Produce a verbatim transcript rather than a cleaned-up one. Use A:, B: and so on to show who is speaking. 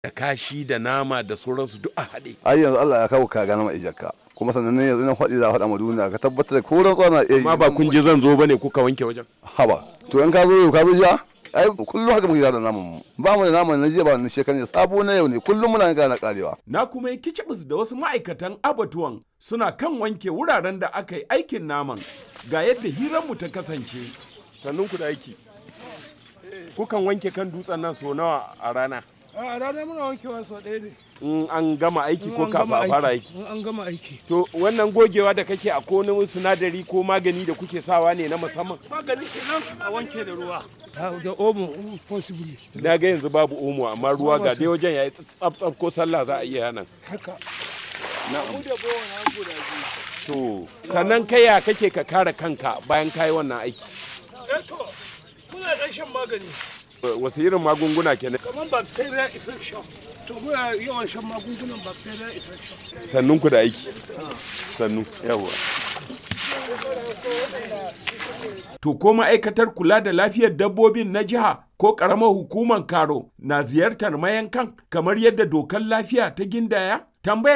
A: da kashi da nama da sauransu duk a haɗe.
B: Ai yanzu Allah ya kawo ka gana ma ijarka. Kuma sannan ne yanzu nan faɗi za a faɗa ma duniya ka tabbatar da koran tsana eh.
A: Amma ba kun je zan zo bane kuka wanke wajen.
B: Haba. To in ka zo ka zo jiya? Ai kullum haka muke da naman mu. Ba mu da naman na jiya ba na shekaran sabo na yau ne kullum muna ga na karewa.
A: Na kuma yi kicibis da wasu ma'aikatan abatuwan suna kan wanke wuraren da aka yi aikin naman. Ga yadda hiranmu ta kasance. Sannun ku da aiki. Kukan wanke kan dutsen nan so nawa a rana?
C: A rana muna wankewa so ɗaya ne.
A: In an gama aiki ko kafin a fara aiki?
C: In an gama aiki.
A: To wannan gogewa da kake a wani sinadari ko magani da kuke sawa ne na musamman?
C: Magani kenan a wanke da ruwa. Da omo possibly.
A: Na ga yanzu babu omo amma ruwa ga dai wajen yayi tsaf ko sallah za a iya nan.
C: Haka.
A: Na'am.
C: Da bawa na guda biyu.
A: To sannan kai ya kake ka kare kanka bayan kayi wannan aiki?
C: Eh to muna dan shan magani.
A: Wasu irin magunguna kenan?
C: Kamar bacteria infection. To muna yawan shan magungunan bacteria infection.
A: Sannun ku da aiki. Sannu. Yawa. To ko ma'aikatar kula da lafiyar dabbobin na jiha ko ƙaramar hukumar Karo na ziyartar mayankan kamar yadda dokar lafiya ta gindaya? Tambaya